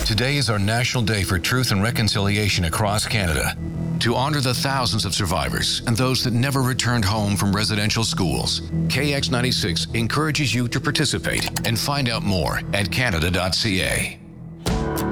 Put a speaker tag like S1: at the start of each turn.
S1: Today is our National Day for Truth and Reconciliation across Canada. To honor the thousands of survivors and those that never returned home from residential schools, KX96 encourages you to participate and find out more at canada.ca.